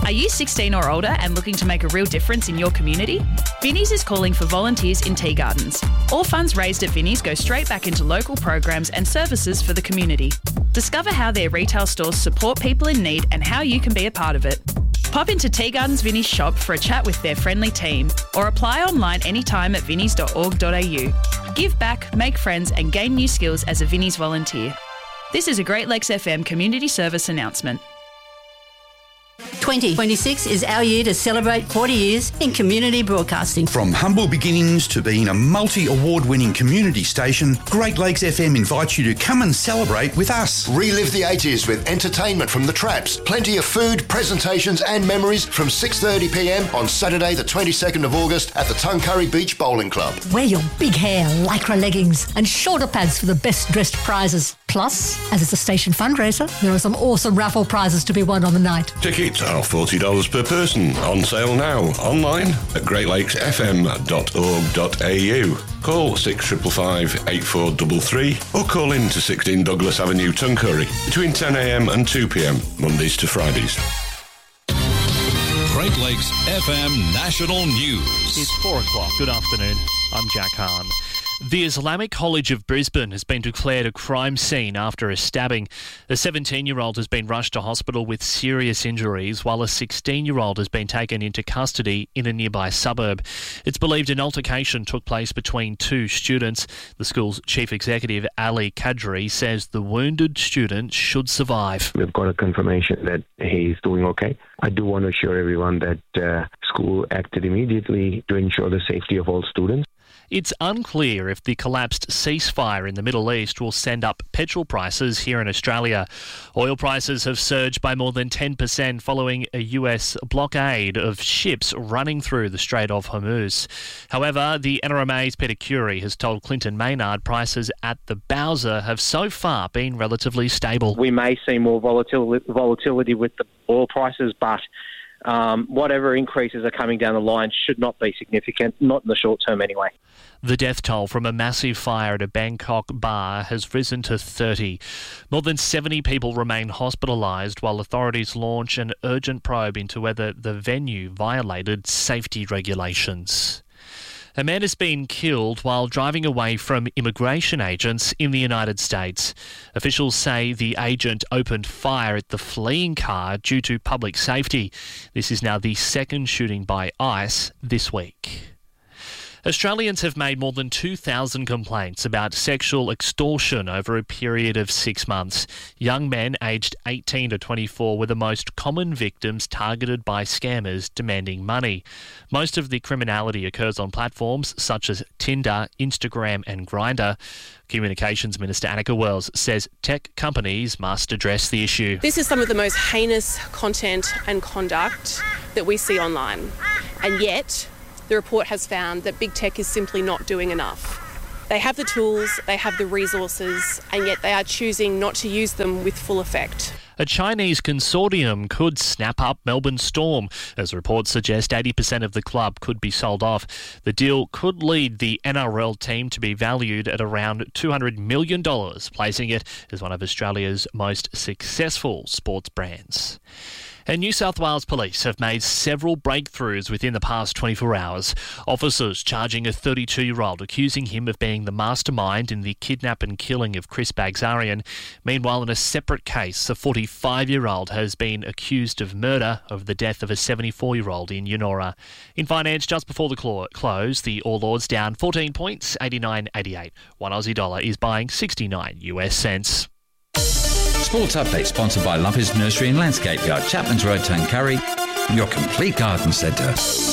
Are you 16 or older and looking to make a real difference in your community? Vinnie's is calling for volunteers in tea gardens. All funds raised at Vinnie's go straight back into local programs and services for the community. Discover how their retail stores support people in need and how you can be a part of it. Pop into Tea Gardens Vinnie's shop for a chat with their friendly team, or apply online anytime at vinnies.org.au. Give back, make friends and gain new skills as a Vinnie's volunteer. This is a Great Lakes FM community service announcement. 2026 is our year to celebrate 40 years in community broadcasting. From humble beginnings to being a multi-award-winning community station, Great Lakes FM invites you to come and celebrate with us. Relive the 80s with entertainment from the Traps, plenty of food, presentations and memories from 6:30pm on Saturday the 22nd of August at the Tuncurry Beach Bowling Club. Wear your big hair, lycra leggings and shoulder pads for the best dressed prizes. Plus, as it's a station fundraiser, there are some awesome raffle prizes to be won on the night. Tickets are $40 per person. On sale now. Online at greatlakesfm.org.au. Call 6555 8433 or call in to 16 Douglas Avenue, Tuncurry between 10am and 2pm, Mondays to Fridays. Great Lakes FM National News. It's 4 o'clock. Good afternoon. I'm Jack Hahn. The Islamic College of Brisbane has been declared a crime scene after a stabbing. A 17-year-old has been rushed to hospital with serious injuries, while a 16-year-old has been taken into custody in a nearby suburb. It's believed an altercation took place between two students. The school's chief executive, Ali Kadri, says the wounded student should survive. We've got a confirmation that he's doing okay. I do want to assure everyone that school acted immediately to ensure the safety of all students. It's unclear if the collapsed ceasefire in the Middle East will send up petrol prices here in Australia. Oil prices have surged by more than 10% following a US blockade of ships running through the Strait of Hormuz. However, the NRMA's Peter Curie has told Clinton Maynard prices at the Bowser have so far been relatively stable. We may see more volatility with the oil prices, but whatever increases are coming down the line should not be significant, not in the short term anyway. The death toll from a massive fire at a Bangkok bar has risen to 30. More than 70 people remain hospitalised while authorities launch an urgent probe into whether the venue violated safety regulations. A man has been killed while driving away from immigration agents in the United States. Officials say the agent opened fire at the fleeing car due to public safety. This is now the second shooting by ICE this week. Australians have made more than 2,000 complaints about sexual extortion over a period of 6 months. Young men aged 18 to 24 were the most common victims targeted by scammers demanding money. Most of the criminality occurs on platforms such as Tinder, Instagram and Grindr. Communications Minister Annika Wells says tech companies must address the issue. This is some of the most heinous content and conduct that we see online, and yet the report has found that big tech is simply not doing enough. They have the tools, they have the resources, and yet they are choosing not to use them with full effect. A Chinese consortium could snap up Melbourne Storm. As reports suggest, 80% of the club could be sold off. The deal could lead the NRL team to be valued at around $200 million, placing it as one of Australia's most successful sports brands. And New South Wales Police have made several breakthroughs within the past 24 hours. Officers charging a 32-year-old, accusing him of being the mastermind in the kidnap and killing of Chris Bagzarian. Meanwhile, in a separate case, a 45-year-old has been accused of murder over the death of a 74-year-old in Yennora. In finance, just before the close, the All Ords down 14 points, 89.88. One Aussie dollar is buying 69 US cents. Sports Update sponsored by Lumpy's Nursery and Landscape Yard, Chapman's Road, Tuncurry, your complete garden centre.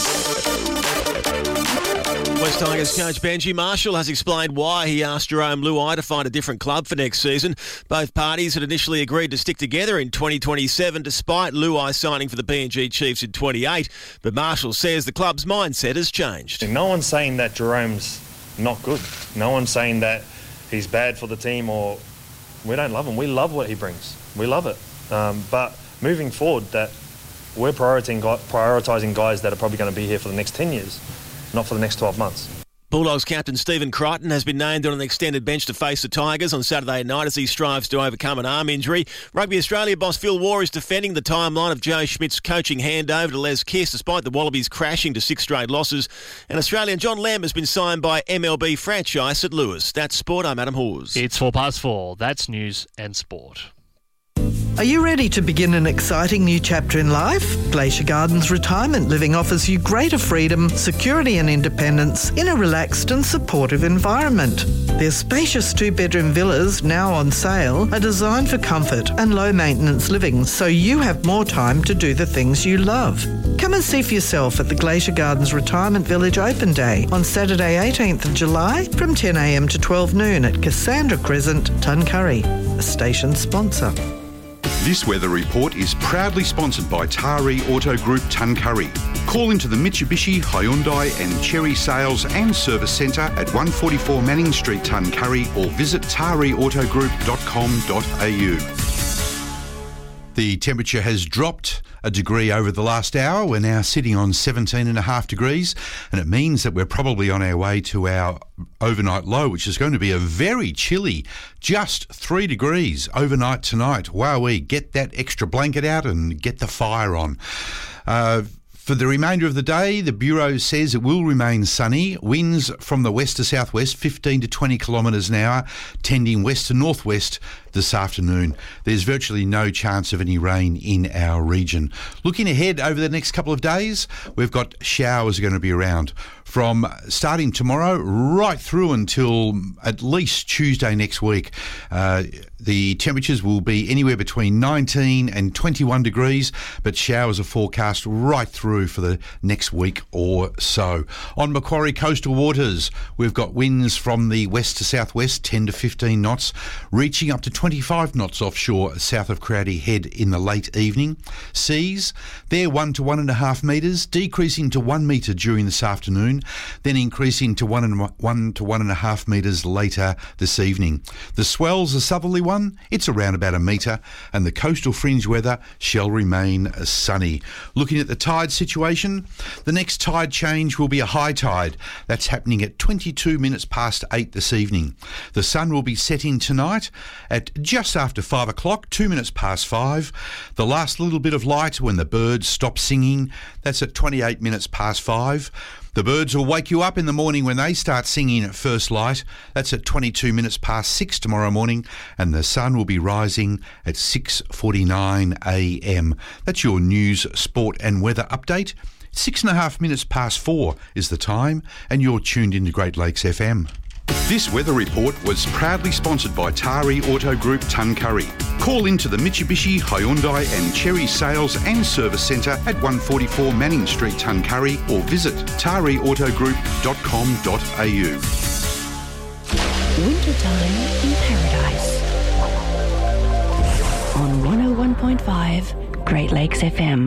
West Tigers coach Benji Marshall has explained why he asked Jerome Luai to find a different club for next season. Both parties had initially agreed to stick together in 2027 despite Luai signing for the PNG Chiefs in 28, but Marshall says the club's mindset has changed. No one's saying that Jerome's not good. No one's saying that he's bad for the team or we don't love him. We love what he brings. We love it. But moving forward, that we're prioritising guys that are probably going to be here for the next 10 years, not for the next 12 months. Bulldogs captain Stephen Crichton has been named on an extended bench to face the Tigers on Saturday night as he strives to overcome an arm injury. Rugby Australia boss Phil Waugh is defending the timeline of Joe Schmidt's coaching handover to Les Kiss despite the Wallabies crashing to 6 straight losses. And Australian John Lamb has been signed by MLB franchise St Louis. That's sport. I'm Adam Hawes. It's 4:04. That's news and sport. Are you ready to begin an exciting new chapter in life? Glacier Gardens Retirement Living offers you greater freedom, security and independence in a relaxed and supportive environment. Their spacious 2-bedroom villas, now on sale, are designed for comfort and low-maintenance living, so you have more time to do the things you love. Come and see for yourself at the Glacier Gardens Retirement Village Open Day on Saturday 18th of July from 10 a.m. to 12 noon at Cassandra Crescent, Tuncurry, a station sponsor. This weather report is proudly sponsored by Taree Auto Group Tuncurry. Call into the Mitsubishi, Hyundai and Chery Sales and Service Centre at 144 Manning Street, Tuncurry, or visit tareautogroup.com.au. The temperature has dropped a degree over the last hour. We're now sitting on 17.5 degrees, and it means that we're probably on our way to our overnight low, which is going to be a very chilly, just 3 degrees overnight tonight. Wowee, get that extra blanket out and get the fire on. For the remainder of the day, the Bureau says it will remain sunny. Winds from the west to southwest, 15 to 20 kilometres an hour, tending west to northwest this afternoon. There's virtually no chance of any rain in our region. Looking ahead over the next couple of days, we've got showers going to be around from starting tomorrow right through until at least Tuesday next week. The temperatures will be anywhere between 19 and 21 degrees, but showers are forecast right through for the next week or so. On Macquarie coastal waters, we've got winds from the west to southwest, 10 to 15 knots, reaching up to 25 knots offshore south of Crowdy Head in the late evening. Seas, they're 1 to 1.5 metres, decreasing to 1 metre during this afternoon, then increasing to 1 to 1.5 metres later this evening. The swell's a southerly one, it's around about 1 metre, and the coastal fringe weather shall remain sunny. Looking at the tide situation, the next tide change will be a high tide. That's happening at 22 minutes past 8 this evening. The sun will be setting tonight at just after 5 o'clock, 2 minutes past 5. The last little bit of light when the birds stop singing, that's at 28 minutes past 5. The birds will wake you up in the morning when they start singing at first light. That's at 22 minutes past 6 tomorrow morning, and the sun will be rising at 6:49 a.m. That's your news, sport and weather update. 6.5 minutes past 4 is the time, and you're tuned into Great Lakes FM. This weather report was proudly sponsored by Taree Auto Group Tuncurry. Call into the Mitsubishi, Hyundai and Chery Sales and Service Centre at 144 Manning Street, Tuncurry, or visit tareautogroup.com.au. Wintertime in Paradise on 101.5 Great Lakes FM.